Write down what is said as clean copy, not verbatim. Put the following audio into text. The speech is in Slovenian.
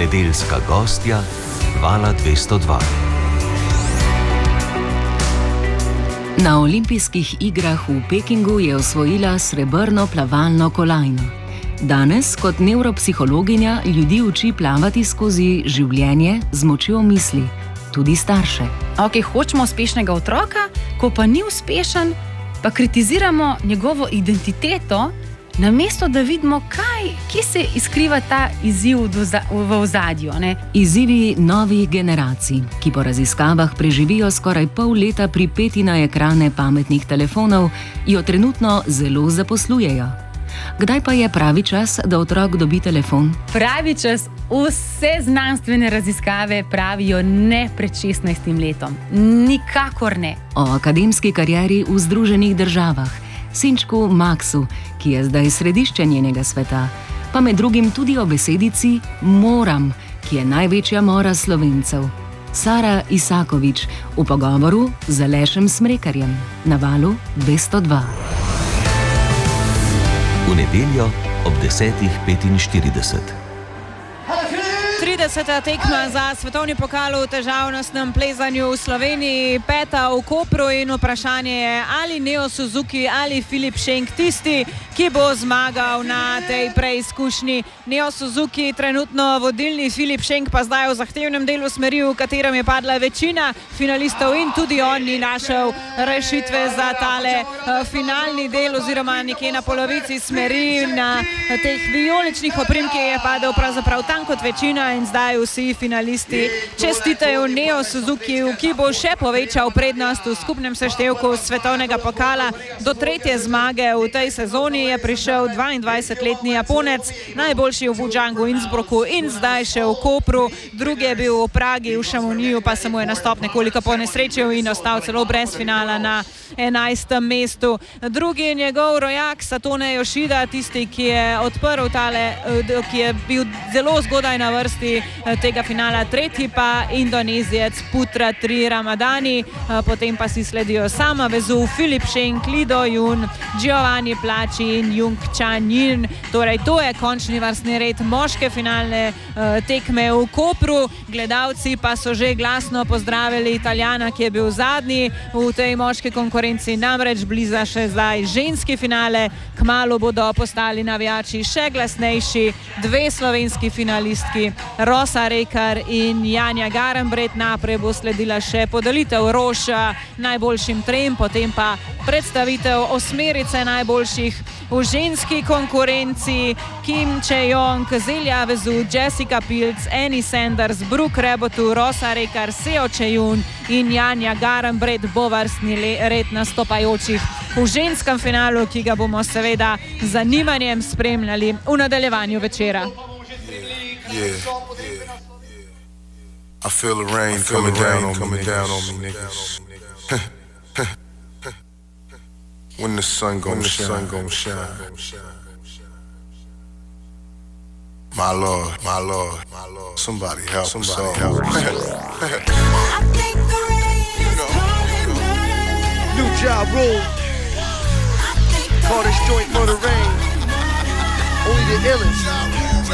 Nedeljska gostja Vala 202. Na olimpijskih igrah v Pekingu je osvojila srebrno plavalno kolajno. Danes kot nevropsihologinja ljudi uči plavati skozi življenje z močjo misli, tudi starše. Hočemo uspešnega otroka, ko pa ni uspešen, pa kritiziramo njegovo identiteto, namesto da vidimo, kje se izkriva ta izziv v ozadju. Izzivi novih generacij, ki po raziskavah preživijo skoraj pol leta pripeti na ekrane pametnih telefonov, jo trenutno zelo zaposlujejo. Kdaj pa je pravi čas, da otrok dobi telefon? Pravi čas, vse znanstvene raziskave pravijo ne pred 16 letom. Nikakor ne. O akademski karieri v Združenih državah, sinčku Maksu, ki je zdaj središče njenega sveta, pa med drugim tudi o besedici moram, ki je največja mora Slovencev. Sara Isakovič v pogovoru z Alešem Smrekarjem na Valu 202. V nedeljo ob 10:45. 30. tekma za svetovni pokal v težavnostnem plezanju v Sloveniji, 5. v Kopru in vprašanje je, ali Neo Suzuki ali Filip Šenk tisti, ki bo zmagal na tej preizkušnji. Neo Suzuki trenutno vodilni, Filip Šenk pa zdaj v zahtevnem delu smeri, v katerem je padla večina finalistov in tudi on ni našel rešitve za tale finalni del oziroma nekje na polovici smeri. Na teh vijoličnih oprimkih je padel pravzaprav tanj kot večina in zdaj vsi finalisti čestitajo Neo Suzuki, ki bo še povečal prednost v skupnem seštevku svetovnega pokala. Do 3. zmage v tej sezoni je prišel 22-letni Japonec, najboljši v Wujangu, Innsbrucku in zdaj še v Kopru. Drugi je bil v Pragi, v Chamonixu, pa se mu je nastop nekoliko ponesrečil in ostal celo brez finala na 11. mestu. Drugi je njegov rojak Satone Yoshida, tisti, ki je odprl ki je bil zelo zgodaj na vrsti tega finala. Tretji pa Indonezijec Putra Tri Ramadani, potem pa si sledijo Sama Vezu, Filip Šenk, Lido Jun, Giovanni Plači in Jung Chan Yin. Torej, to je končni vrstni red moške finalne tekme v Kopru. Gledalci pa so že glasno pozdravili Italijana, ki je bil zadnji v tej moški konkurenci, namreč bliza še zdaj ženski finale. Kmalu bodo postali navijači še glasnejši, dve slovenski finalistki, Rosa Rekar in Janja Garnbret. Naprej bo sledila še podelitev rož najboljšim trem, potem pa predstavitev osmerice najboljših v ženski konkurenci. Kim Chae-yong, Zelja Vezu, Jessica Pilc, Annie Sanders, Brooke Rebotu, Rosa Rekar, Seo Chae-yun in Janja Garnbret bo vrstni red nastopajočih v ženskem finalu, ki ga bomo seveda z zanimanjem spremljali v nadaljevanju večera. I feel the rain coming down on me, niggas. When the sun gon' shine. My Lord, somebody help. New job rule. Call this joint Murder Rain. Only the illest.